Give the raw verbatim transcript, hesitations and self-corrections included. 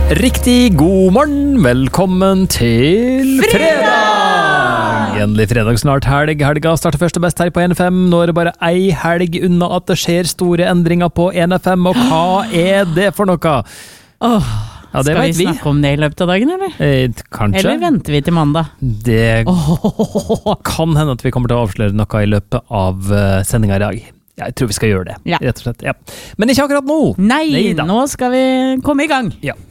Riktig god morgen, velkommen til fredag! Endelig fredag, snart helg. Helga starter først og best her på N F M. Nå er det bare ei helg unna at det skjer store endringer på N F M, og hva er det for noe? Åh, ja, det skal vi vet vi snakke om det i løpet av dagen, eller? Eh, kanskje. Eller venter vi til mandag? Det kan hende at vi kommer til å avsløre noe i løpet av sendinga i dag. Jeg tror vi skal gjøre det, Ja. rett og slett. Ja. Men ikke akkurat nå. Nei, Neida. nå skal vi komme i gang. Ja.